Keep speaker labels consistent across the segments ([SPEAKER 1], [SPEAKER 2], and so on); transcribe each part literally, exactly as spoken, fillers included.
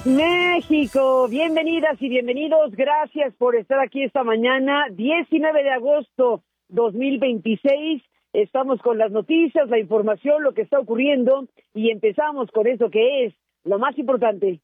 [SPEAKER 1] Somos México, bienvenidas y bienvenidos, gracias por estar aquí esta mañana, diecinueve de agosto dos mil veintiséis, estamos con las noticias, la información, lo que está ocurriendo y empezamos con eso que es lo más importante.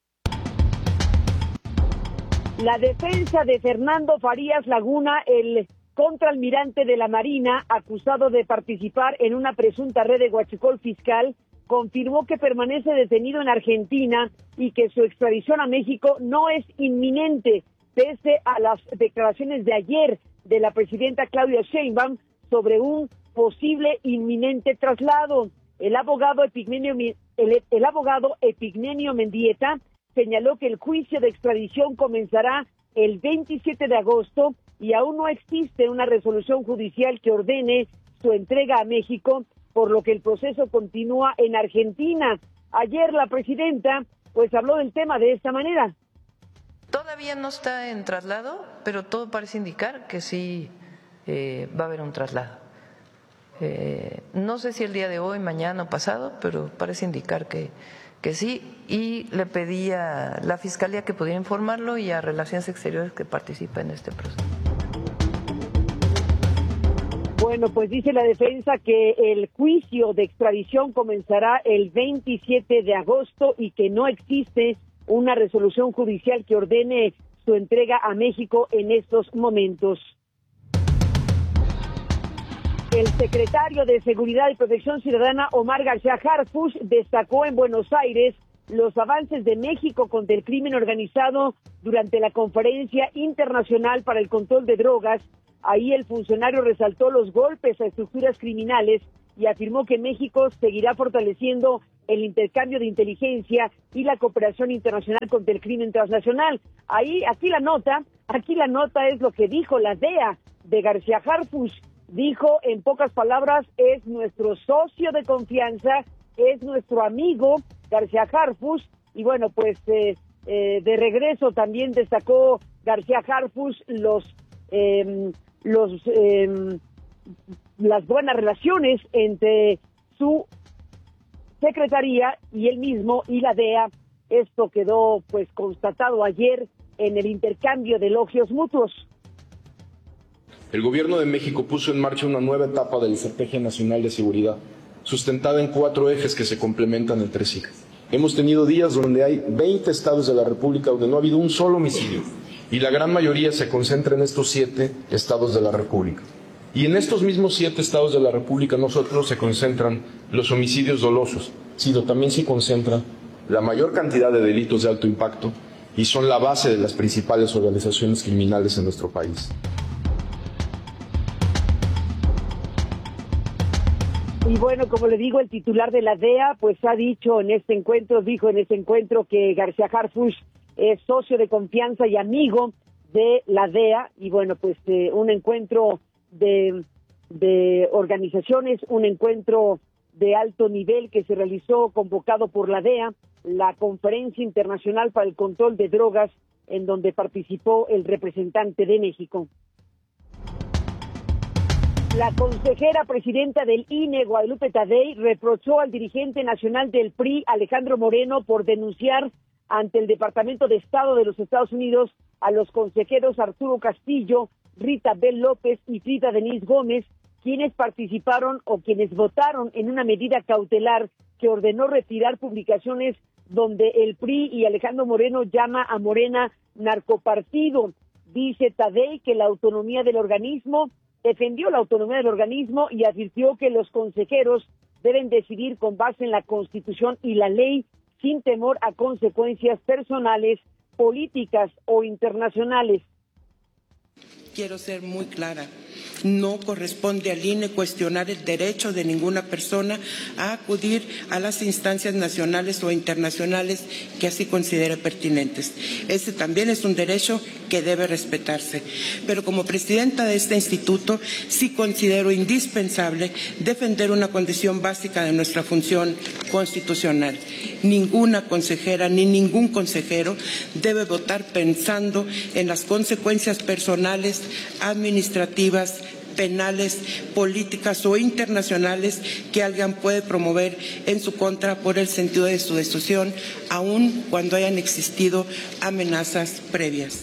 [SPEAKER 1] La defensa de Fernando Farías Laguna, el contraalmirante de la Marina, acusado de participar en una presunta red de huachicol fiscal, confirmó que permanece detenido en Argentina y que su extradición a México no es inminente, pese a las declaraciones de ayer de la presidenta Claudia Sheinbaum sobre un posible inminente traslado. El abogado Epigmenio, el, el abogado Epigmenio Mendieta señaló que el juicio de extradición comenzará el veintisiete de agosto y aún no existe una resolución judicial que ordene su entrega a México, por lo que el proceso continúa en Argentina. Ayer la presidenta pues habló del tema de esta manera.
[SPEAKER 2] Todavía no está en traslado, pero todo parece indicar que sí eh, va a haber un traslado. Eh, no sé si el día de hoy, mañana o pasado, pero parece indicar que, que sí. Y le pedí a la Fiscalía que pudiera informarlo y a Relaciones Exteriores que participe en este proceso.
[SPEAKER 1] Bueno, pues dice la defensa que el juicio de extradición comenzará el veintisiete de agosto y que no existe una resolución judicial que ordene su entrega a México en estos momentos. El secretario de Seguridad y Protección Ciudadana, Omar García Harfuch, destacó en Buenos Aires los avances de México contra el crimen organizado durante la Conferencia Internacional para el Control de Drogas. Ahí el funcionario resaltó los golpes a estructuras criminales y afirmó que México seguirá fortaleciendo el intercambio de inteligencia y la cooperación internacional contra el crimen transnacional. Ahí, aquí la nota, aquí la nota es lo que dijo la D E A de García Harfuch. Dijo, en pocas palabras, es nuestro socio de confianza, es nuestro amigo García Harfuch. Y bueno, pues eh, eh, de regreso también destacó García Harfuch los... Eh, los eh, las buenas relaciones entre su secretaría y él mismo y la D E A. Esto quedó pues constatado ayer en el intercambio de elogios mutuos.
[SPEAKER 3] El gobierno de México puso en marcha una nueva etapa de la Estrategia Nacional de Seguridad, sustentada en cuatro ejes que se complementan entre sí. Hemos tenido días donde hay veinte estados de la República donde no ha habido un solo homicidio, y la gran mayoría se concentra en estos siete estados de la República. Y en estos mismos siete estados de la República nosotros se concentran los homicidios dolosos, sino también se concentra la mayor cantidad de delitos de alto impacto y son la base de las principales organizaciones criminales en nuestro país.
[SPEAKER 1] Y bueno, como le digo, el titular de la D E A pues ha dicho en este encuentro, dijo en este encuentro que García Harfuch es socio de confianza y amigo de la D E A, y bueno, pues eh, un encuentro de, de organizaciones, un encuentro de alto nivel que se realizó convocado por la D E A, la Conferencia Internacional para el Control de Drogas, en donde participó el representante de México. La consejera presidenta del I N E, Guadalupe Tadei, reprochó al dirigente nacional del P R I, Alejandro Moreno, por denunciar ante el Departamento de Estado de los Estados Unidos a los consejeros Arturo Castillo, Rita Bel López y Frida Denise Gómez, quienes participaron o quienes votaron en una medida cautelar que ordenó retirar publicaciones donde el P R I y Alejandro Moreno llama a Morena narcopartido. Dice Tadei que la autonomía del organismo, defendió la autonomía del organismo y advirtió que los consejeros deben decidir con base en la Constitución y la ley, sin temor a consecuencias personales, políticas o internacionales.
[SPEAKER 4] Quiero ser muy clara. No corresponde al I N E cuestionar el derecho de ninguna persona a acudir a las instancias nacionales o internacionales que así considere pertinentes. Ese también es un derecho que debe respetarse. Pero como presidenta de este instituto, sí considero indispensable defender una condición básica de nuestra función constitucional. Ninguna consejera ni ningún consejero debe votar pensando en las consecuencias personales, administrativas, penales, políticas o internacionales que alguien puede promover en su contra por el sentido de su destrucción, aun cuando hayan existido amenazas previas.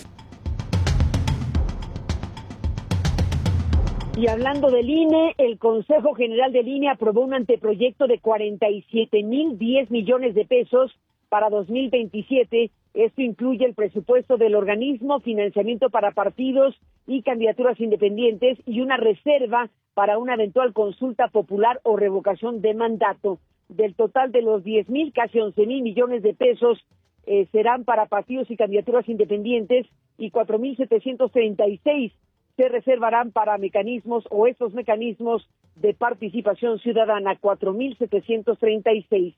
[SPEAKER 1] Y hablando del I N E, el Consejo General del I N E aprobó un anteproyecto de cuarenta y siete mil diez millones de pesos para dos mil veintisiete. Esto incluye el presupuesto del organismo, financiamiento para partidos y candidaturas independientes y una reserva para una eventual consulta popular o revocación de mandato. Del total de los diez mil, casi once mil millones de pesos eh, serán para partidos y candidaturas independientes y cuatro mil setecientos treinta y seis se reservarán para mecanismos o estos mecanismos de participación ciudadana, cuatro mil setecientos treinta y seis.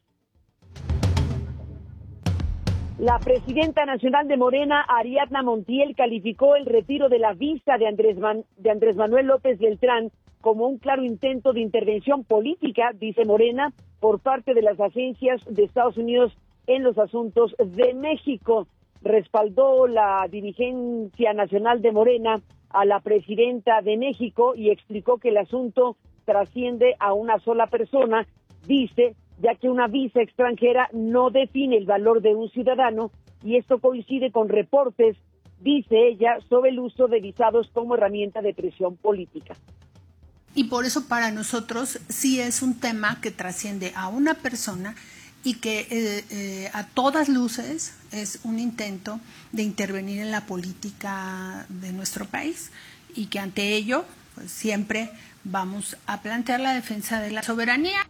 [SPEAKER 1] La presidenta nacional de Morena, Ariadna Montiel, calificó el retiro de la visa de Andrés, Man- de Andrés Manuel López Beltrán como un claro intento de intervención política, dice Morena, por parte de las agencias de Estados Unidos en los asuntos de México. Respaldó la dirigencia nacional de Morena a la presidenta de México y explicó que el asunto trasciende a una sola persona, dice, ya que una visa extranjera no define el valor de un ciudadano y esto coincide con reportes, dice ella, sobre el uso de visados como herramienta de presión política.
[SPEAKER 5] Y por eso para nosotros sí es un tema que trasciende a una persona y que eh, eh, a todas luces es un intento de intervenir en la política de nuestro país y que ante ello pues, siempre vamos a plantear la defensa de la soberanía.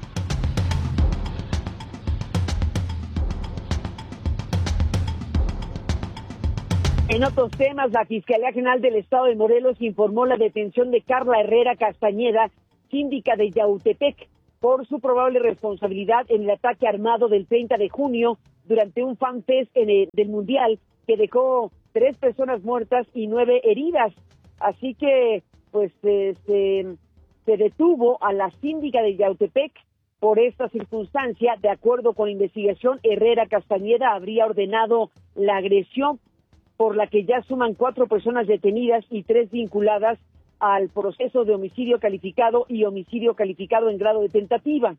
[SPEAKER 1] En otros temas, la Fiscalía General del Estado de Morelos informó la detención de Carla Herrera Castañeda, síndica de Yautepec, por su probable responsabilidad en el ataque armado del treinta de junio durante un fanfest en el, del Mundial que dejó tres personas muertas y nueve heridas. Así que, pues, eh, se, se detuvo a la síndica de Yautepec por esta circunstancia. De acuerdo con la investigación, Herrera Castañeda habría ordenado la agresión, por la que ya suman cuatro personas detenidas y tres vinculadas al proceso de homicidio calificado y homicidio calificado en grado de tentativa.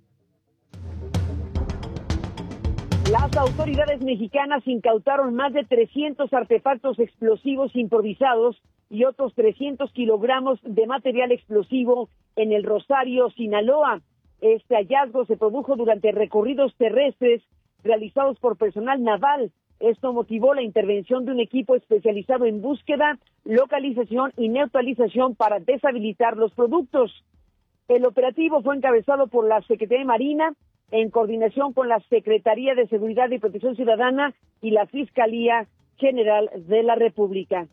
[SPEAKER 1] Las autoridades mexicanas incautaron más de trescientos artefactos explosivos improvisados y otros trescientos kilogramos de material explosivo en el Rosario, Sinaloa. Este hallazgo se produjo durante recorridos terrestres realizados por personal naval. Esto motivó la intervención de un equipo especializado en búsqueda, localización y neutralización para deshabilitar los productos. El operativo fue encabezado por la Secretaría de Marina en coordinación con la Secretaría de Seguridad y Protección Ciudadana y la Fiscalía General de la República.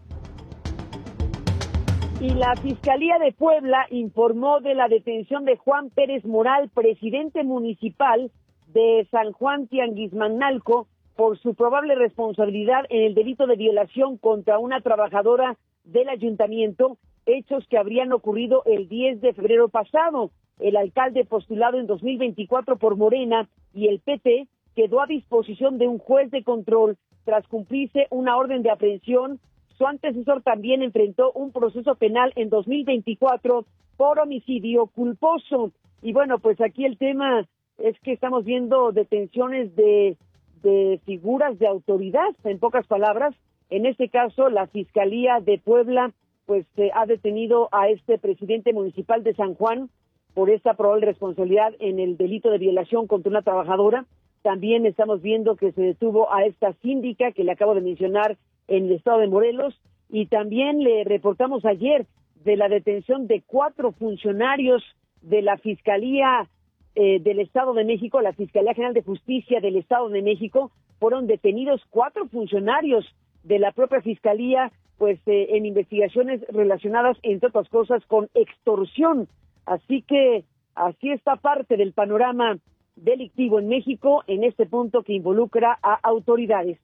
[SPEAKER 1] Y la Fiscalía de Puebla informó de la detención de Juan Pérez Moral, presidente municipal de San Juan Tianguismanalco, por su probable responsabilidad en el delito de violación contra una trabajadora del ayuntamiento, hechos que habrían ocurrido el diez de febrero pasado. El alcalde postulado en dos mil veinticuatro por Morena y el P T quedó a disposición de un juez de control tras cumplirse una orden de aprehensión. Su antecesor también enfrentó un proceso penal en dos mil veinticuatro por homicidio culposo. Y bueno, pues aquí el tema es que estamos viendo detenciones de de figuras de autoridad, en pocas palabras. En este caso, la Fiscalía de Puebla pues eh, ha detenido a este presidente municipal de San Juan por esta probable responsabilidad en el delito de violación contra una trabajadora. También estamos viendo que se detuvo a esta síndica que le acabo de mencionar en el estado de Morelos, y también le reportamos ayer de la detención de cuatro funcionarios de la Fiscalía Eh, del Estado de México, la Fiscalía General de Justicia del Estado de México. Fueron detenidos cuatro funcionarios de la propia Fiscalía, pues eh, en investigaciones relacionadas, entre otras cosas, con extorsión. Así que así está parte del panorama delictivo en México en este punto que involucra a autoridades.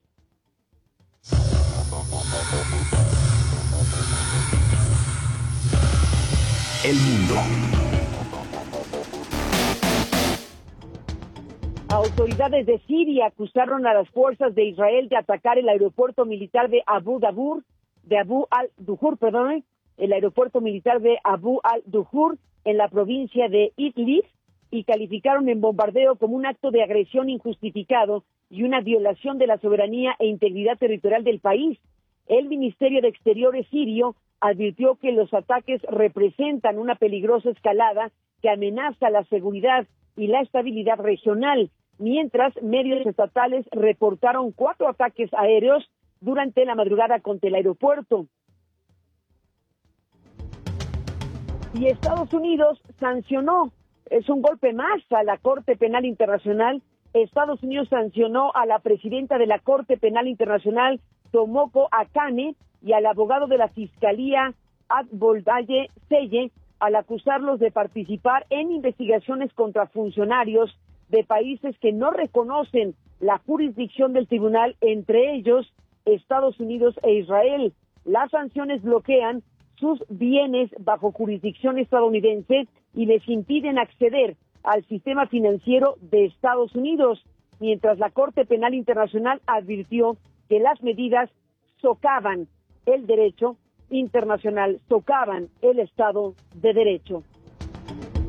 [SPEAKER 6] El mundo.
[SPEAKER 1] Autoridades de Siria acusaron a las fuerzas de Israel de atacar el aeropuerto militar de Abu Dabur, de Abu al-Duhur, perdón, el aeropuerto militar de Abu al-Duhur en la provincia de Idlib y calificaron el bombardeo como un acto de agresión injustificado y una violación de la soberanía e integridad territorial del país. El Ministerio de Exteriores sirio advirtió que los ataques representan una peligrosa escalada que amenaza la seguridad y la estabilidad regional, mientras medios estatales reportaron cuatro ataques aéreos durante la madrugada contra el aeropuerto. Y Estados Unidos sancionó, es un golpe más a la Corte Penal Internacional. Estados Unidos sancionó a la presidenta de la Corte Penal Internacional, Tomoko Akane, y al abogado de la Fiscalía, Adboldaye Seye, al acusarlos de participar en investigaciones contra funcionarios de países que no reconocen la jurisdicción del tribunal, entre ellos Estados Unidos e Israel. Las sanciones bloquean sus bienes bajo jurisdicción estadounidense y les impiden acceder al sistema financiero de Estados Unidos, mientras la Corte Penal Internacional advirtió que las medidas socavan el derecho internacional, socavan el Estado de Derecho.